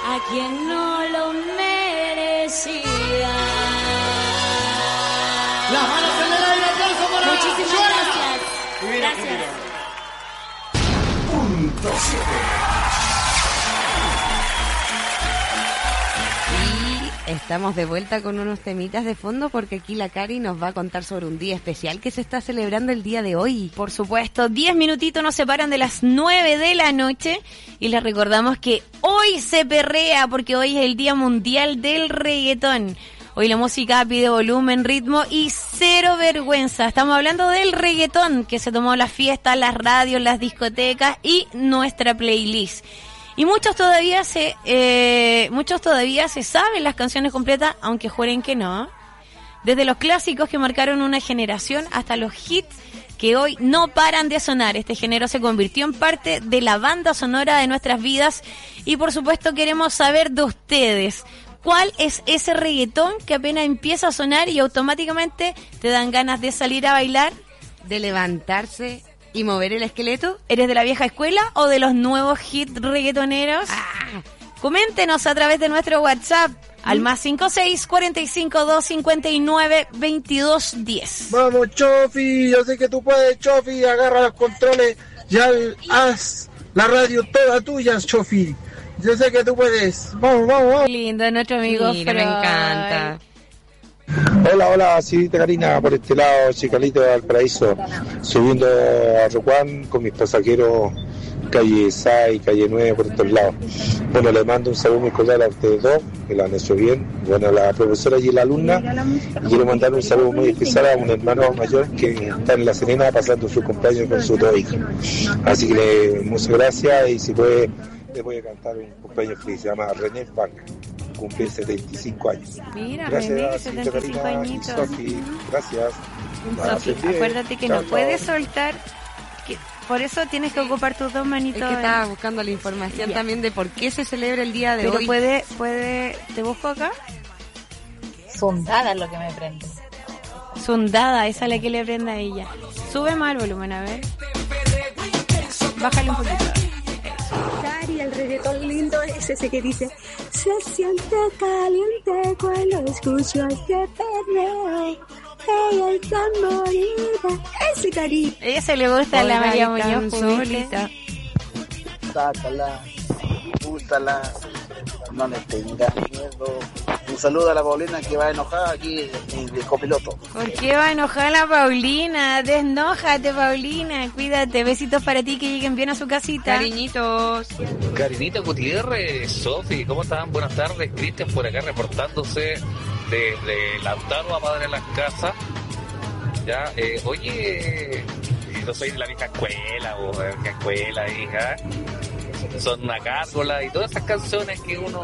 a quien no lo merecía. Las manos en el aire, aplauso para Muchísimas gracias. Gracias. Punto 7. Estamos de vuelta con unos temitas de fondo porque aquí la Cari nos va a contar sobre un día especial que se está celebrando el día de hoy. Por supuesto, 10 minutitos nos separan de las 9 de la noche y les recordamos que hoy se perrea porque hoy es el Día Mundial del Reggaetón. Hoy la música pide volumen, ritmo y cero vergüenza. Estamos hablando del reggaetón que se tomó las fiestas, las radios, las discotecas y nuestra playlist. Y muchos todavía se saben las canciones completas, aunque juren que no. Desde los clásicos que marcaron una generación hasta los hits que hoy no paran de sonar. Este género se convirtió en parte de la banda sonora de nuestras vidas y por supuesto queremos saber de ustedes. ¿Cuál es ese reggaetón que apenas empieza a sonar y automáticamente te dan ganas de salir a bailar? De levantarse y mover el esqueleto. ¿Eres de la vieja escuela o de los nuevos hits reggaetoneros? Coméntenos a través de nuestro WhatsApp al más 56 45 259 22 10. Vamos, Chofi, yo sé que tú puedes, Chofi, agarra los controles y haz la radio toda tuya, Chofi. Yo sé que tú puedes. Vamos, vamos, vamos. Lindo, nuestro amigo. Mira, me encanta. Hola, sí, Karina, por este lado, Chicalito de Valparaíso, subiendo a Rocuán con mis pasajeros, calle 6, calle 9, por estos lados. Bueno, le mando un saludo muy cordial a ustedes dos, que lo han hecho bien, bueno, a la profesora y la alumna, y quiero mandar un saludo muy especial a un hermano mayor que está en La Serena pasando su cumpleaños con su dos hijas. Así que muchas gracias, y si puede, le voy a cantar un cumpleaños feliz, se llama René Banca. Cumple 75 años. Mira, gracias, René, 75 añitos. Sofi, gracias. Sofi, acuérdate que no puedes soltar, que por eso tienes que ocupar tus dos manitos. Es que estaba buscando la información también de por qué se celebra el día de hoy. Pero puede, ¿te busco acá? Sondada es lo que me prende. Sondada, esa es la que le prende a ella. Sube más el volumen, a ver. Bájale un poquito. Y el reggaetón lindo es ese que dice: se siente caliente cuando escucho este perreo. Ella es tan bonita. Ese cariño. Ella le gusta a la María Muñoz solita. Sácala, úsala, no le tengas miedo. Un saludo a la Paulina que va enojada aquí de copiloto. ¿Por qué va a enojar la Paulina? Desnójate, Paulina. Cuídate. Besitos para ti, que lleguen bien a su casita. Cariñitos. Karinita Gutiérrez, Sofi, ¿cómo están? Buenas tardes. Cristian por acá reportándose desde Lautaro a Padre Las Casas. Ya, oye, no soy de la vieja escuela, o de la vieja escuela, hija. Son una gárgola y todas esas canciones que uno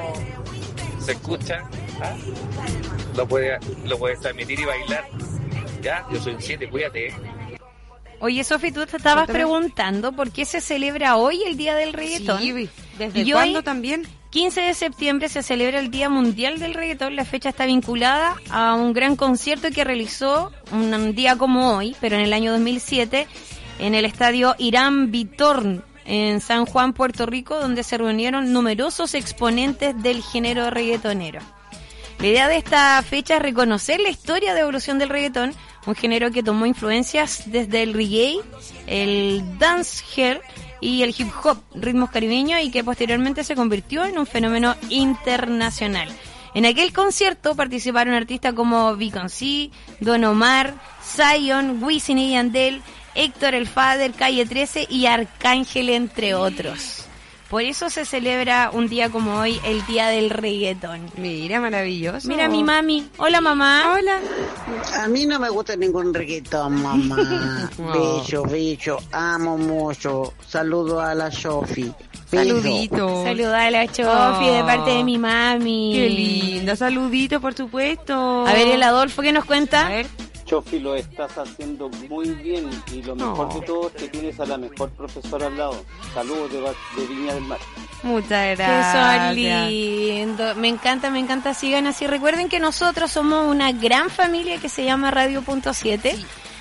se escucha, ¿ah? lo puedes transmitir y bailar. Ya, yo soy un 7, cuídate. Oye, Sofi, tú te estabas preguntando por qué se celebra hoy el Día del Reggaetón. Sí, ¿desde y cuándo hoy, también? 15 de septiembre se celebra el Día Mundial del Reggaetón. La fecha está vinculada a un gran concierto que realizó un día como hoy, pero en el año 2007, en el estadio Irán Bithorn, en San Juan, Puerto Rico, donde se reunieron numerosos exponentes del género reggaetonero. La idea de esta fecha es reconocer la historia de evolución del reggaetón, un género que tomó influencias desde el reggae, el dancehall y el hip hop, ritmos caribeños, y que posteriormente se convirtió en un fenómeno internacional. En aquel concierto participaron artistas como Beyoncé, Don Omar, Zion, Wisin y Yandel, Héctor el Father, Calle 13 y Arcángel, entre otros. Por eso se celebra un día como hoy, el Día del Reggaetón. Mira, maravilloso. Mira mi mami. Hola, mamá. Hola. A mí no me gusta ningún reggaetón, mamá. Bello, amo mucho. Saludo a la Sofi. Saludito. Saluda a la Chofi de parte de mi mami. Qué lindo. Saludito, por supuesto. A ver, el Adolfo, ¿qué nos cuenta? A ver. Chofi, lo estás haciendo muy bien y lo mejor de todo es que tienes a la mejor profesora al lado. Saludos de Viña del Mar. Muchas gracias. Que son lindos. Me encanta, sigan así. Recuerden que nosotros somos una gran familia que se llama Radio Punto 7. Sí.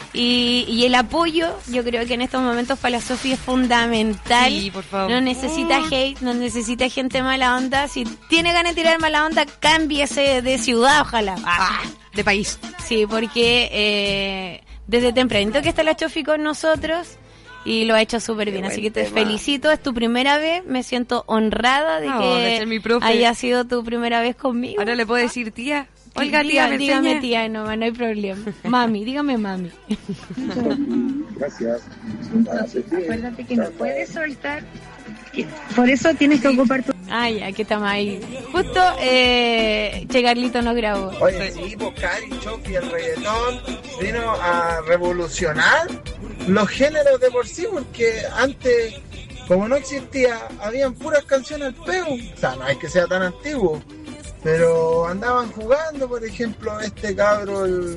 Y el apoyo, yo creo que en estos momentos para la Sofi es fundamental. Sí, por favor. No necesita hate, no necesita gente mala onda. Si tiene ganas de tirar mala onda, cámbiese de ciudad, ojalá. De país. Sí, porque desde tempranito que está la Chofi con nosotros y lo ha hecho súper bien. Así que te felicito, es tu primera vez. Me siento honrada de de ser mi profe. haya sido tu primera vez conmigo. Ahora le puedo decir tía. Oiga, dígame enseña. tía, no hay problema. Mami, dígame mami. Gracias. Acuérdate que no puedes soltar. Por eso tienes que ocupar tu... Ay, aquí estamos ahí. Justo Che Carlito nos grabó. Oye, sí, pues Cari, Chofi, el reggaetón vino a revolucionar los géneros de por sí, porque antes, como no existía, habían puras canciones al pego. O sea, no hay que sea tan antiguo, pero andaban jugando, por ejemplo, este cabro, el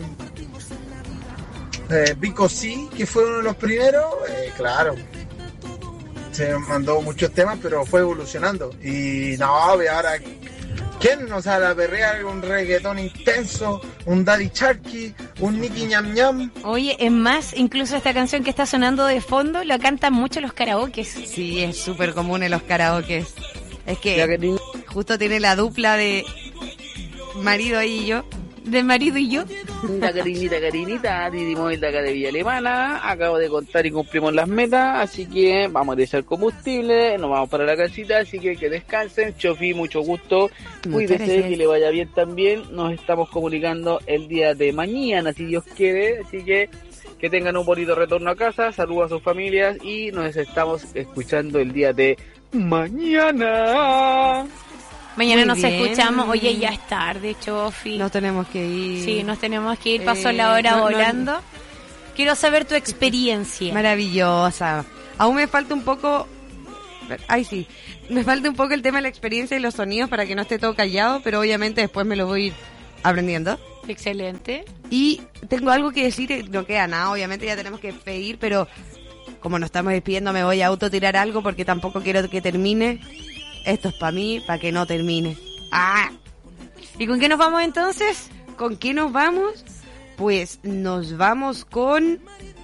Vico C, que fue uno de los primeros, claro. Se mandó muchos temas, pero fue evolucionando. Y no, ahora, ¿quién nos sabe la perrear un reggaetón intenso? Un Daddy Charky, un Nicky Ñam Ñam. Oye, es más, incluso esta canción que está sonando de fondo la cantan mucho los karaokes. Sí, es súper común en los karaokes. Es que justo tiene la dupla de marido y yo. De marido y yo. Carinita, Didi Móvil de acá de Villa Alemana. Acabo de contar y cumplimos las metas, así que vamos a echar combustible, nos vamos para la casita, así que descansen. Chofi, mucho gusto, cuídese, que le vaya bien también. Nos estamos comunicando el día de mañana, si Dios quiere, así que tengan un bonito retorno a casa, saludos a sus familias y nos estamos escuchando el día de mañana. Mañana Muy nos bien. escuchamos. Oye, ya es tarde, Chofi. Nos tenemos que ir. Sí, nos tenemos que ir. Pasó la hora volando. Quiero saber tu experiencia. Maravillosa. Aún me falta un poco... Ay, sí. Me falta un poco el tema de la experiencia y los sonidos para que no esté todo callado, pero obviamente después me lo voy a ir aprendiendo. Excelente. Y tengo algo que decir, no queda nada, obviamente ya tenemos que pedir, pero como nos estamos despidiendo me voy a autotirar algo porque tampoco quiero que termine. Esto es para mí, para que no termine. ¿Y con qué nos vamos entonces? ¿Con qué nos vamos? Pues nos vamos con...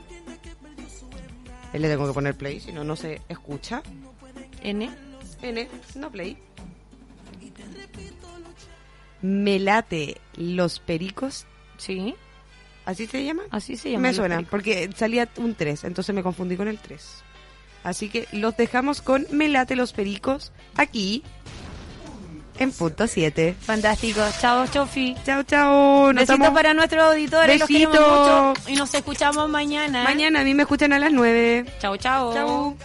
Le tengo que poner play, si no, no se escucha. N, no play. Me late los pericos. Sí. ¿Así se llama? Así se llama. Me Los suena, Pericos. porque salía un 3, entonces me confundí con el 3. Así que los dejamos con Me late los pericos, aquí, en punto 7. Fantástico. Chao, Chofi. Chao. Besitos para nuestros auditores. Besito. Los queremos mucho. Y nos escuchamos mañana. Mañana a mí me escuchan a las 9. Chao. Chao.